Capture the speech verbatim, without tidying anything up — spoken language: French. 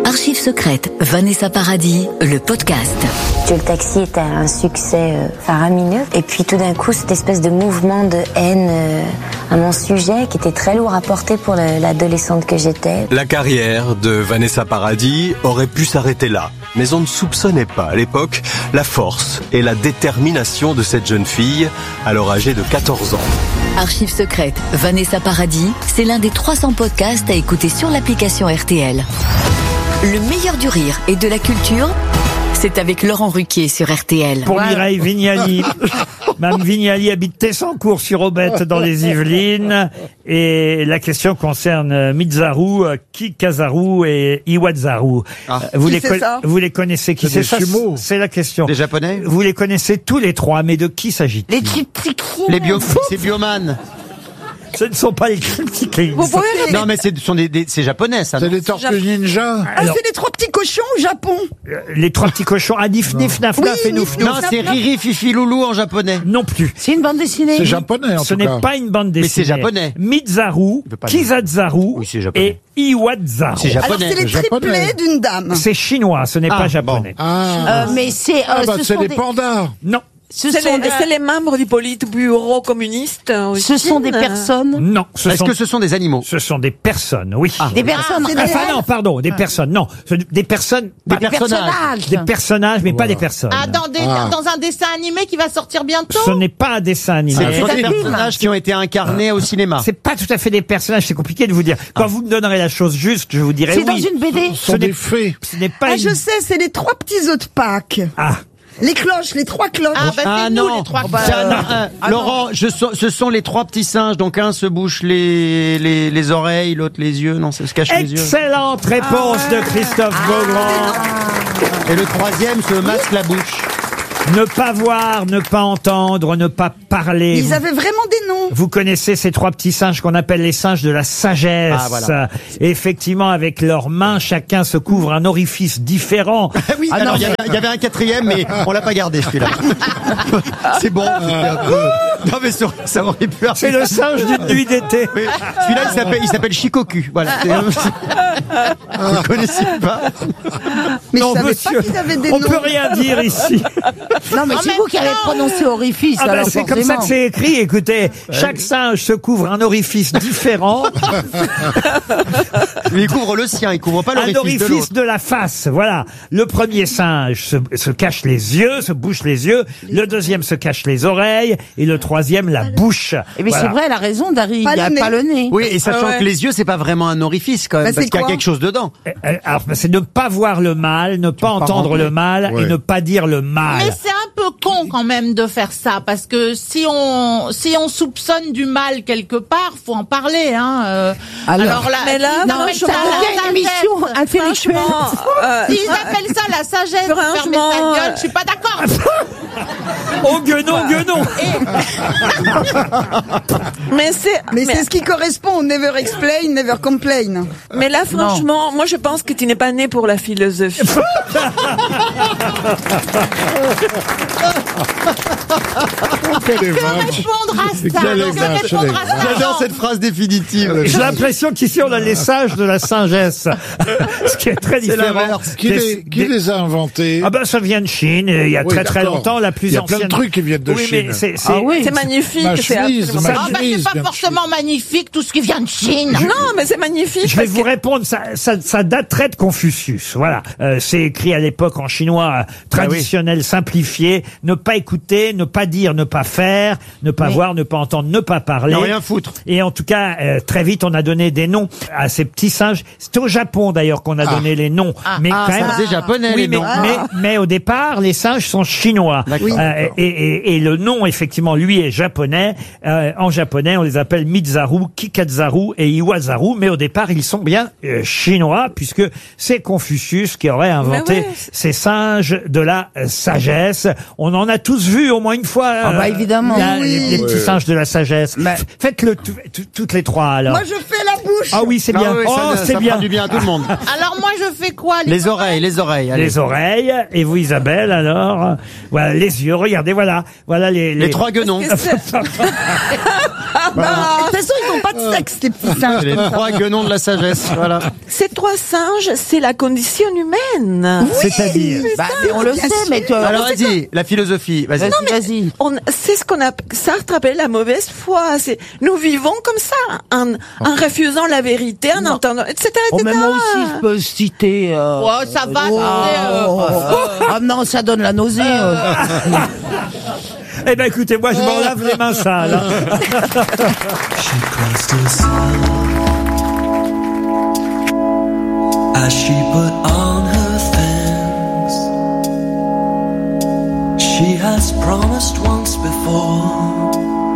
Archives secrètes, Vanessa Paradis, le podcast. Que le taxi était un succès euh, faramineux. Et puis tout d'un coup, cette espèce de mouvement de haine euh, à mon sujet qui était très lourd à porter pour le, l'adolescente que j'étais. La carrière de Vanessa Paradis aurait pu s'arrêter là. Mais on ne soupçonnait pas à l'époque la force et la détermination de cette jeune fille, alors âgée de quatorze ans. Archives secrètes, Vanessa Paradis, c'est l'un des trois cents podcasts à écouter sur l'application R T L. Le meilleur du rire et de la culture, c'est avec Laurent Ruquier sur R T L. Pour ouais. Mireille Vignali. Mme Vignali habite Tessancourt sur Aubette dans les Yvelines. Et la question concerne Mizaru, Kikazaru et Iwazaru. Ah. Vous, les con- vous les connaissez qui c'est, c'est ça sumo. C'est la question. Des Japonais. Vous les connaissez tous les trois, mais de qui s'agit-il? Les Triptychines. Les bio, c'est Bioman. Ce ne sont pas les Triptychines. Non, mais c'est, sont des, des, c'est japonais, ça. C'est les Tortues Ninja. Ah, alors, c'est les trois petits cochons au Japon. Les trois petits cochons, Adif, Nif, Naf, Naf et Nouf, Nouf. Non, c'est Riri, Fifi, Loulou en japonais. Non plus. C'est une bande dessinée. C'est japonais, en Ce tout n'est cas. pas une bande dessinée. Mais c'est japonais. Mizaru, Kizazaru oui, c'est japonais. et Iwazaru. C'est japonais. Alors, c'est les triplés d'une dame. C'est chinois, ce n'est ah, pas japonais. Bon. Ah. Euh, mais c'est, euh, ah bah, ce c'est sont les des... pandas. Non. Ce c'est, sont les, des... c'est les membres du Politburo communiste. Ce sont des personnes. Non. Ce Est-ce sont... que ce sont des animaux? Ce sont des personnes, oui. Ah, des personnes. Ah, enfin des non, pardon, des ah. personnes. Non, des personnes. Des pas personnages. personnages. Des personnages, mais voilà. Pas des personnes. Ah, dans, des, ah. dans un dessin animé qui va sortir bientôt. Ce n'est pas un dessin animé. C'est, c'est des personnages qui ont été incarnés au cinéma. C'est pas tout à fait des personnages. C'est compliqué de vous dire. Quand ah. vous me donnerez la chose juste, je vous dirai c'est oui. C'est dans une B D. Ce sont des fées. Ce n'est pas. Ah, une... je sais, c'est les trois petits œufs de Pâques. Ah. Les cloches, les trois cloches. Ah, bah, ah c'est non, nous, les trois bah, cloches. Euh, euh, ah, Laurent, je so, ce sont les trois petits singes. Donc un se bouche les, les, les oreilles, l'autre les yeux. Non, ça se cache les yeux. Excellente réponse ah, de Christophe ah, Beaugrand. Ah, et le troisième se masque la bouche. Ne pas voir, ne pas entendre, ne pas parler. Ils vous, avaient vraiment des noms. Vous connaissez ces trois petits singes qu'on appelle les singes de la sagesse. Ah, voilà. Et effectivement, avec leurs mains, chacun se couvre un orifice différent. oui, ah, alors il y, y avait un quatrième, mais on l'a pas gardé celui-là. C'est bon. Un peu... Non mais ça, ça aurait pu. C'est le singe d'une nuit d'été. Mais celui-là, il s'appelle, il s'appelle Shikoku. Voilà. Vous ne connaissez pas? Mais non, je savais monsieur, pas qu'ils avaient des on noms. peut rien dire ici. Non, mais en c'est vous qui avez prononcé orifice. Ah bah alors c'est forcément. comme ça que c'est écrit. Écoutez, chaque singe se couvre un orifice différent. Mais il couvre le sien, il couvre pas l'orifice Un orifice de l'autre. de la face. Voilà. Le premier singe se, se cache les yeux, se bouche les yeux. Le deuxième se cache les oreilles et le troisième la bouche. Et mais voilà. C'est vrai, elle a raison, Dari. Pas Il n'y a le pas le nez. Oui, et sachant ah ouais. que les yeux, c'est pas vraiment un orifice quand même, bah, parce qu'il y a quoi quelque chose dedans. Alors, c'est ne pas voir le mal, ne pas entendre le mal ouais. et ne pas dire le mal. Mais c'est un peu con quand même de faire ça, parce que si on si on soupçonne du mal quelque part, faut en parler, hein. Euh, alors, alors là, mais là, ils non, appellent je ça crois la qu'il y a une émission sagesse. intellectuelle. Euh, Ils appellent ça la sagesse. Fermer Franchement, sa gueule, je suis pas d'accord. Oh guenon, guenon. mais c'est, Mais, mais, c'est ce qui correspond au never explain, never complain. mais là, franchement, moi, je pense que tu n'es pas né pour la philosophie. Que répondre à ça, Quelle que vache, répondre à ça. J'adore cette phrase définitive. J'ai l'impression qu'ici on a les sages de la sagesse, ce qui est très C'est différent. l'inverse. Qui, les, qui les a inventés? Ah ben ça vient de Chine, il y a Oui, très très d'accord. longtemps, la plus Il y a ancienne. plein de trucs qui viennent de oui, Chine. Mais c'est, c'est... Ah oui. C'est magnifique. Ma c'est chemise, absolument ma Ah bah c'est chemise, pas bien forcément magnifique tout ce qui vient de Chine. Non, mais c'est magnifique. Je vais parce vous que- répondre, ça, ça, ça daterait de Confucius. Voilà, euh, c'est écrit à l'époque en chinois euh, traditionnel, simplifié. Ne pas écouter, ne pas dire, ne pas faire, ne pas Mais- voir, ne pas entendre, ne pas parler. Ne rien foutre. Et en tout cas, euh, très vite, on a donné des noms à ces petits singes. C'était au Japon d'ailleurs qu'on a Ah. donné les noms. Ah, mais Ah, quand ça même, faisait japonais, oui, les mais, noms. mais, mais au départ, les singes sont chinois. D'accord. Euh, et, et, et le nom, effectivement, lui est japonais. Euh, en japonais, on les appelle Mizaru, Kikazaru et Iwazaru. Mais au départ, ils sont bien euh, chinois, puisque c'est Confucius qui aurait inventé ouais. ces singes de la euh, sagesse. On en a tous vu au moins une fois. Ah bah, euh, évidemment. la- Oui. les, les petits Ouais. singes de la sagesse. Mais- F- Faites-le tout- tout- toutes les trois, alors. Moi, je fais la bouche. Ah oui, c'est bien. Ah oui, oh, ça, c'est ça bien. fera du bien à tout le monde. Alors moi je fais quoi? Les oreilles, les oreilles. Allez. Les oreilles, et vous Isabelle alors, voilà les yeux, regardez, voilà, voilà les Les trois guenons. Ah bah, de toute façon, ils n'ont pas de sexe, les petits singes. C'est les trois guenons de la sagesse, voilà. Ces trois singes, c'est la condition humaine. C'est-à-dire Bah, mais on le Bien sait, sûr. mais toi, Alors vas-y, la philosophie, vas-y. vas-y, vas-y. On, c'est ce qu'on a, Sartre appelle la mauvaise foi. C'est, nous vivons comme ça, en, en refusant la vérité, en entendant, et cetera, Oh, et cetera. mais moi aussi, je peux citer. Euh, Oh, ça va, oh, tu sais, euh, oh, oh. Ah non, ça donne la nausée. euh. Eh ben écoutez, moi je m'en lave les mains sales. hein. She crossed herself as she put on her things. She has promised once before